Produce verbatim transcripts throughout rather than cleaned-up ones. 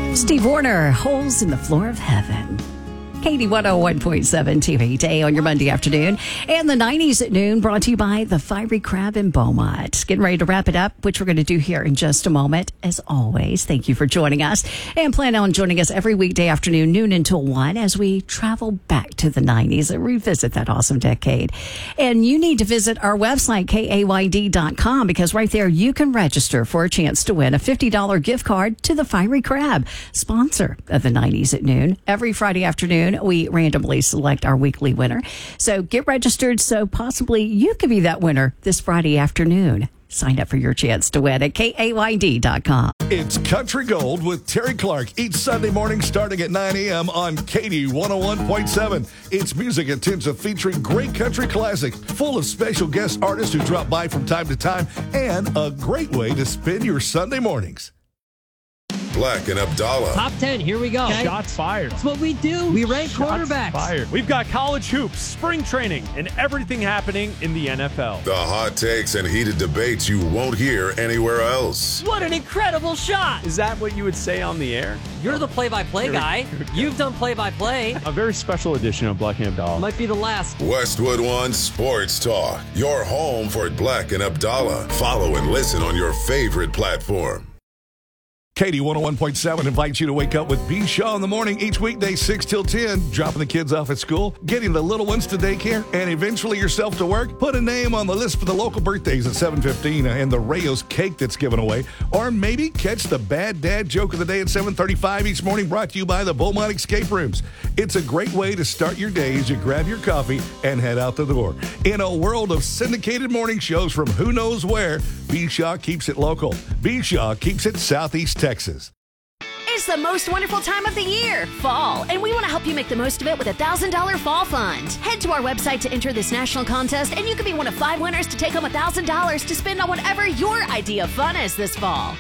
Steve Warner, Holes in the Floor of Heaven. Katie one oh one point seven T V Day on your Monday afternoon. And the nineties at noon brought to you by the Fiery Crab in Beaumont. Getting ready to wrap it up, which we're going to do here in just a moment. As always, thank you for joining us. And plan on joining us every weekday afternoon, noon until one, as we travel back to the nineties and revisit that awesome decade. And you need to visit our website, K A Y D dot com, because right there you can register for a chance to win a fifty dollars gift card to the Fiery Crab, sponsor of the nineties at noon. Every Friday afternoon, we randomly select our weekly winner. So get registered so possibly you could be that winner this Friday afternoon. Sign up for your chance to win at K A Y D dot com. It's Country Gold with Terry Clark each Sunday morning starting at nine a.m. on Katie one oh one point seven. It's music intensive featuring great country classics, full of special guest artists who drop by from time to time, and a great way to spend your Sunday mornings. Black and Abdallah. Top ten, here we go. Okay. Shots fired. That's what we do. We rank Shots quarterbacks. Fired. We've got college hoops, spring training, and everything happening in the N F L. The hot takes and heated debates you won't hear anywhere else. What an incredible shot. Is that what you would say on the air? You're the play-by-play guy. You've done play-by-play. A very special edition of Black and Abdallah. Might be the last. Westwood One Sports Talk. Your home for Black and Abdallah. Follow and listen on your favorite platform. Katie one oh one point seven invites you to wake up with B. Shaw in the morning each weekday, six till ten, dropping the kids off at school, getting the little ones to daycare, and eventually yourself to work. Put a name on the list for the local birthdays at seven fifteen and the Rayos cake that's given away. Or maybe catch the bad dad joke of the day at seven thirty-five each morning, brought to you by the Beaumont Escape Rooms. It's a great way to start your day as you grab your coffee and head out the door. In a world of syndicated morning shows from who knows where, B. Shaw keeps it local. B. Shaw keeps it Southeast Texas. It's the most wonderful time of the year, fall, and we want to help you make the most of it with a one thousand dollars fall fund. Head to our website to enter this national contest, and you could be one of five winners to take home one thousand dollars to spend on whatever your idea of fun is this fall.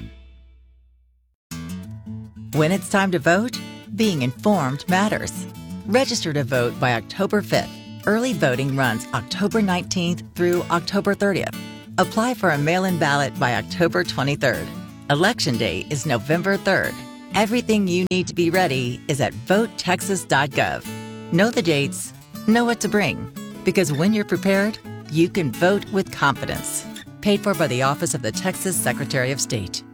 When it's time to vote, being informed matters. Register to vote by October fifth. Early voting runs October nineteenth through October thirtieth. Apply for a mail-in ballot by October twenty-third. Election Day is November third. Everything you need to be ready is at vote texas dot gov. Know the dates, know what to bring, because when you're prepared, you can vote with confidence. Paid for by the Office of the Texas Secretary of State.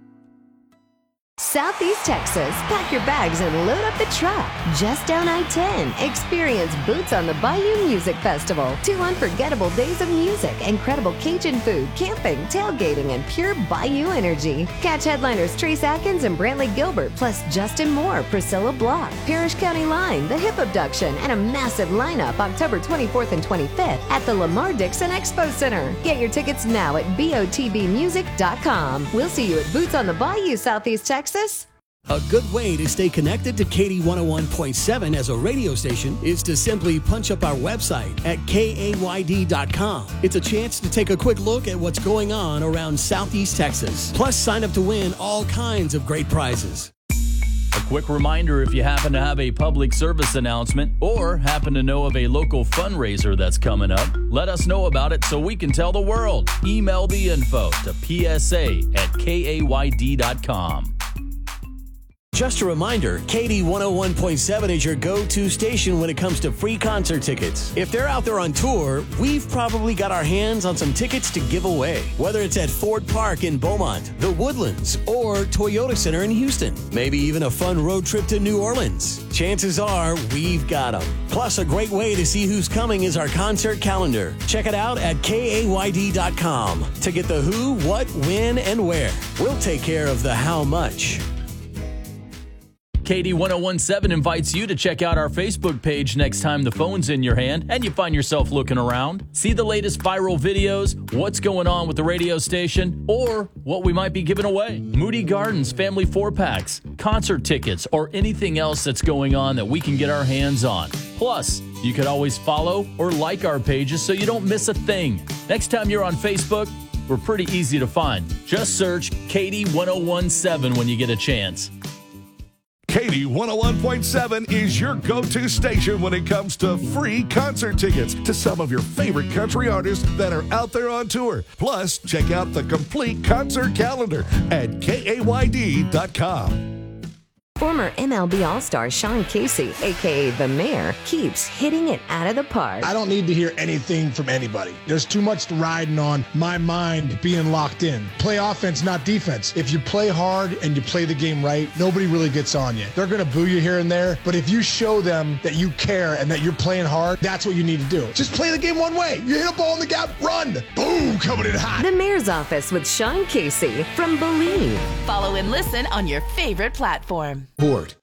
Southeast Texas, pack your bags and load up the truck. Just down I ten, experience Boots on the Bayou Music Festival. Two unforgettable days of music, incredible Cajun food, camping, tailgating, and pure Bayou energy. Catch headliners Trace Atkins and Brantley Gilbert, plus Justin Moore, Priscilla Block, Parrish County Line, The Hip Abduction, and a massive lineup October twenty-fourth and twenty-fifth at the Lamar Dixon Expo Center. Get your tickets now at B O T B music dot com. We'll see you at Boots on the Bayou, Southeast Texas. A good way to stay connected to Katie one oh one point seven as a radio station is to simply punch up our website at K A Y D dot com. It's a chance to take a quick look at what's going on around Southeast Texas. Plus, sign up to win all kinds of great prizes. A quick reminder, if you happen to have a public service announcement or happen to know of a local fundraiser that's coming up, let us know about it so we can tell the world. Email the info to P S A at K A Y D dot com. Just a reminder, Katie one oh one point seven is your go-to station when it comes to free concert tickets. If they're out there on tour, we've probably got our hands on some tickets to give away. Whether it's at Ford Park in Beaumont, the Woodlands, or Toyota Center in Houston. Maybe even a fun road trip to New Orleans. Chances are we've got them. Plus, a great way to see who's coming is our concert calendar. Check it out at K A Y D dot com to get the who, what, when, and where. We'll take care of the how much. Katie one oh one point seven invites you to check out our Facebook page next time the phone's in your hand and you find yourself looking around. See the latest viral videos, what's going on with the radio station, or what we might be giving away. Moody Gardens family four-packs, concert tickets, or anything else that's going on that we can get our hands on. Plus, you can always follow or like our pages so you don't miss a thing. Next time you're on Facebook, we're pretty easy to find. Just search Katie one oh one point seven when you get a chance. Katie one oh one point seven is your go-to station when it comes to free concert tickets to some of your favorite country artists that are out there on tour. Plus, check out the complete concert calendar at K A Y D dot com. Former M L B All-Star Sean Casey, a k a. The Mayor, keeps hitting it out of the park. I don't need to hear anything from anybody. There's too much riding on my mind being locked in. Play offense, not defense. If you play hard and you play the game right, nobody really gets on you. They're going to boo you here and there, but if you show them that you care and that you're playing hard, that's what you need to do. Just play the game one way. You hit a ball in the gap, run. Boom, coming in hot. The Mayor's Office with Sean Casey from Believe. Follow and listen on your favorite platform. Board.